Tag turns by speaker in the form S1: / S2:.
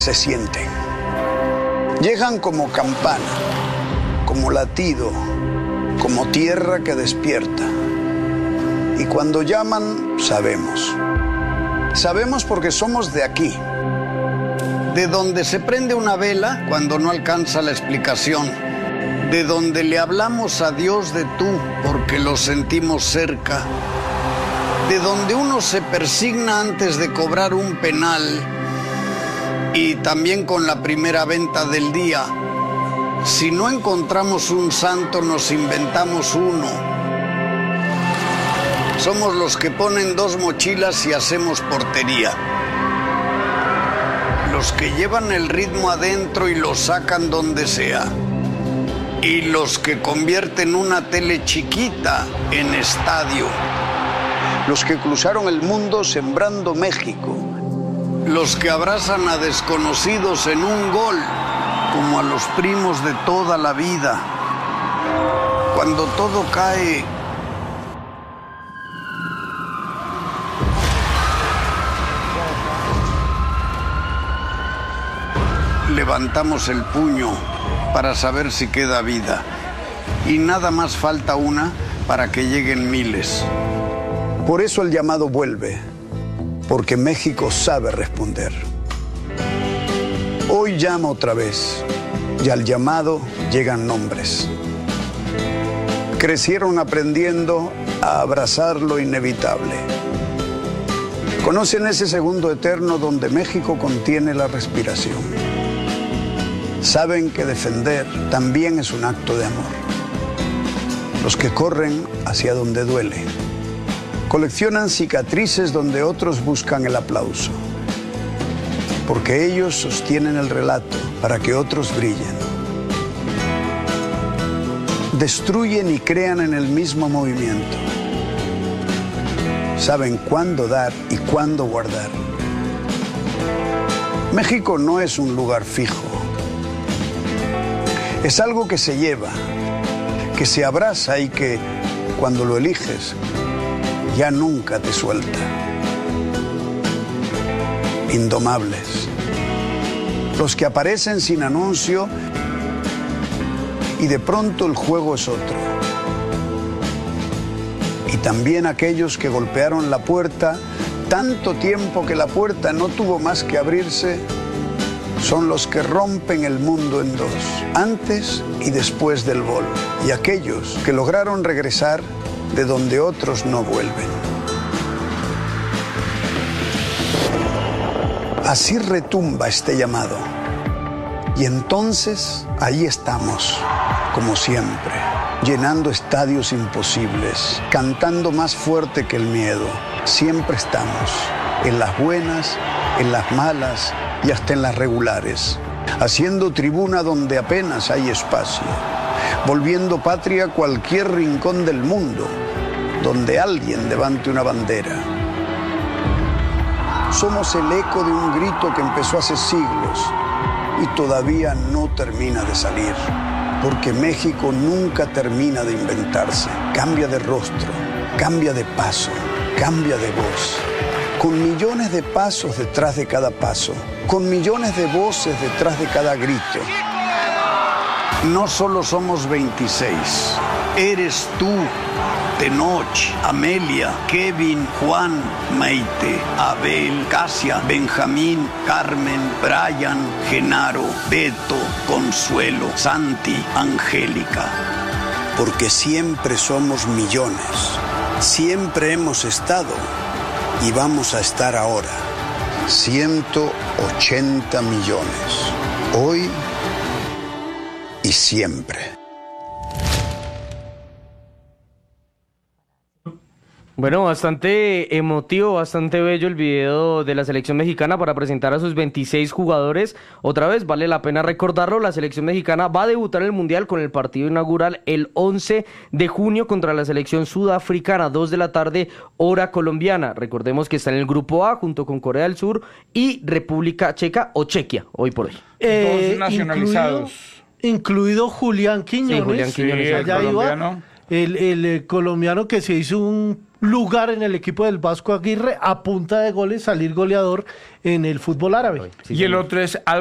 S1: se sienten. Llegan como campana, como latido, como tierra que despierta. Y cuando llaman, sabemos. Sabemos porque somos de aquí. De donde se prende una vela cuando no alcanza la explicación. De donde le hablamos a Dios de tú porque lo sentimos cerca. De donde uno se persigna antes de cobrar un penal. Y también con la primera venta del día. Si no encontramos un santo, nos inventamos uno. Somos los que ponen 2 mochilas y hacemos portería. Los que llevan el ritmo adentro y lo sacan donde sea. Y los que convierten una tele chiquita en estadio. Los que cruzaron el mundo sembrando México. Los que abrazan a desconocidos en un gol, como a los primos de toda la vida. Cuando todo cae, levantamos el puño para saber si queda vida. Y nada más falta una para que lleguen miles. Por eso el llamado vuelve, porque México sabe responder. Hoy llama otra vez, y al llamado llegan nombres. Crecieron aprendiendo a abrazar lo inevitable. Conocen ese segundo eterno donde México contiene la respiración. Saben que defender también es un acto de amor. Los que corren hacia donde duele. Coleccionan cicatrices donde otros buscan el aplauso. Porque ellos sostienen el relato para que otros brillen. Destruyen y crean en el mismo movimiento. Saben cuándo dar y cuándo guardar. México no es un lugar fijo. Es algo que se lleva, que se abraza y que, cuando lo eliges, ya nunca te suelta. Indomables. Los que aparecen sin anuncio y de pronto el juego es otro. Y también aquellos que golpearon la puerta tanto tiempo que la puerta no tuvo más que abrirse, son los que rompen el mundo en 2, antes y después del gol. Y aquellos que lograron regresar de donde otros no vuelven. Así retumba este llamado. Y entonces ahí estamos, como siempre, llenando estadios imposibles, cantando más fuerte que el miedo. Siempre estamos, en las buenas, en las malas y hasta en las regulares, haciendo tribuna donde apenas hay espacio, volviendo patria cualquier rincón del mundo donde alguien levante una bandera. Somos el eco de un grito que empezó hace siglos y todavía no termina de salir, porque México nunca termina de inventarse. Cambia de rostro, cambia de paso, cambia de voz, con millones de pasos detrás de cada paso, con millones de voces detrás de cada grito. No solo somos 26, eres tú, Tenoch, Amelia, Kevin, Juan, Maite, Abel, Casia, Benjamín, Carmen, Brian, Genaro, Beto, Consuelo, Santi, Angélica. Porque siempre somos millones, siempre hemos estado y vamos a estar ahora. 180 millones, hoy y siempre.
S2: Bueno, bastante emotivo, bastante bello el video de la selección mexicana para presentar a sus 26 jugadores. Otra vez, vale la pena recordarlo, la selección mexicana va a debutar en el Mundial con el partido inaugural el 11 de junio contra la selección sudafricana, 2 de la tarde, hora colombiana. Recordemos que está en el grupo A junto con Corea del Sur y República Checa o Chequia, hoy por hoy.
S3: Dos nacionalizados.
S4: Incluido Julián Quiñones.
S2: Sí, Julián Quiñones,
S4: allá iba. El colombiano que se hizo un
S3: lugar en el equipo del Vasco Aguirre, a punta de goles, salir goleador en el fútbol árabe.
S4: Y el otro es